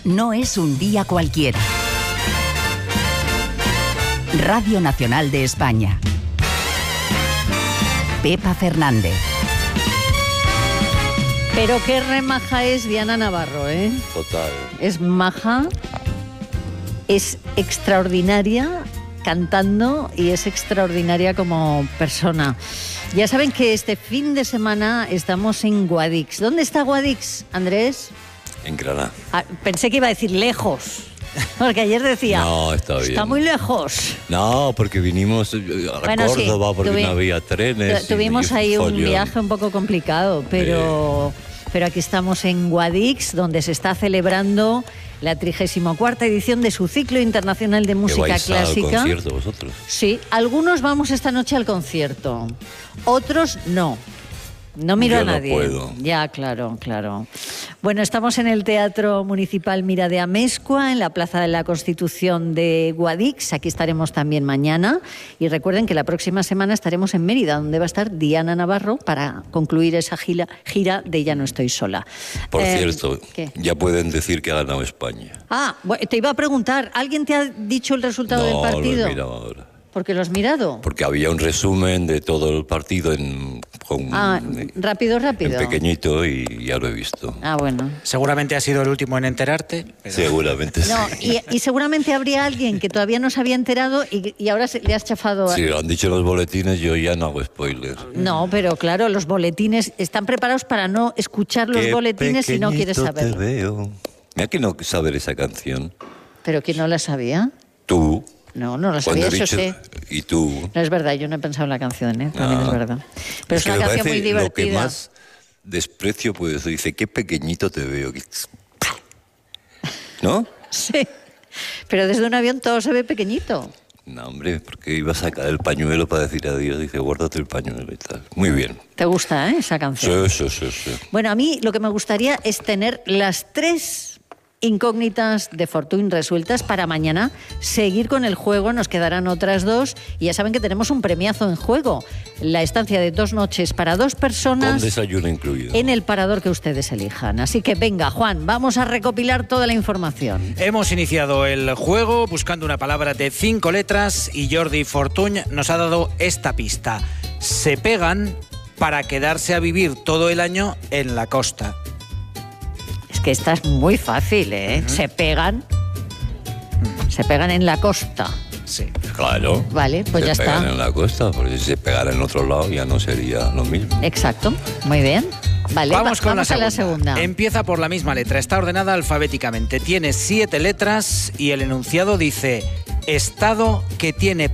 no es un día cualquiera. Radio Nacional de España. Pepa Fernández. Pero qué remaja es Diana Navarro, ¿eh? Total. Es maja, es extraordinaria cantando y es extraordinaria como persona. Ya saben que este fin de semana estamos en Guadix. ¿Dónde está Guadix, Andrés? En Granada. Pensé que iba a decir lejos, porque ayer decía, no, está muy lejos. No, porque vinimos a Córdoba porque no había trenes. Tuvimos ahí un viaje un poco complicado, pero aquí estamos en Guadix, donde se está celebrando la 34ª edición de su ciclo internacional de música clásica. ¿Al concierto vosotros? Sí, algunos vamos esta noche al concierto, otros no. No miro a nadie. No puedo. Ya, claro. Bueno, estamos en el Teatro Municipal Mira de Amezcua, en la Plaza de la Constitución de Guadix. Aquí estaremos también mañana. Y recuerden que la próxima semana estaremos en Mérida, donde va a estar Diana Navarro para concluir esa gira de Ya no estoy sola. Por cierto, ¿qué? Ya pueden decir que ha ganado España. Te iba a preguntar, ¿alguien te ha dicho el resultado del partido? No, lo he mirado ahora. ¿Por qué lo has mirado? Porque había un resumen de todo el partido rápido. En pequeñito y ya lo he visto. Bueno. Seguramente has sido el último en enterarte. Pero... Seguramente sí. No, y seguramente habría alguien que todavía no se había enterado y ahora le has chafado. Sí, lo han dicho los boletines, yo ya no hago spoilers. No, pero claro, los boletines están preparados para no escuchar los boletines si no quieres saberlo. Te veo. Mira que no saber esa canción. ¿Pero quién no la sabía? Tú. No la sabía, eso sé. ¿Y tú? No es verdad, yo no he pensado en la canción, también es verdad. Pero es una canción muy divertida. Lo que más desprecio, pues, dice, qué pequeñito te veo. ¿No? Sí, pero desde un avión todo se ve pequeñito. No, hombre, porque iba a sacar el pañuelo para decir adiós. Dice, guárdate el pañuelo y tal. Muy bien. ¿Te gusta, esa canción? Sí. Bueno, a mí lo que me gustaría es tener las 3 incógnitas de Fortuny resueltas para mañana seguir con el juego. Nos quedarán otras 2 y ya saben que tenemos un premiazo en juego, la estancia de 2 noches para 2 personas con desayuno incluido en el parador que ustedes elijan. Así que venga, Juan, vamos a recopilar toda la información. Hemos iniciado el juego buscando una palabra de 5 letras y Jordi Fortuny nos ha dado esta pista: se pegan para quedarse a vivir todo el año en la costa. Que esta es muy fácil, Se pegan en la costa. Sí. Claro. Vale, pues ya está. Se pegan en la costa, porque si se pegaran en otro lado ya no sería lo mismo. Exacto, muy bien. Vale, vamos a la segunda. Empieza por la misma letra, está ordenada alfabéticamente. Tiene 7 letras y el enunciado dice: estado que tiene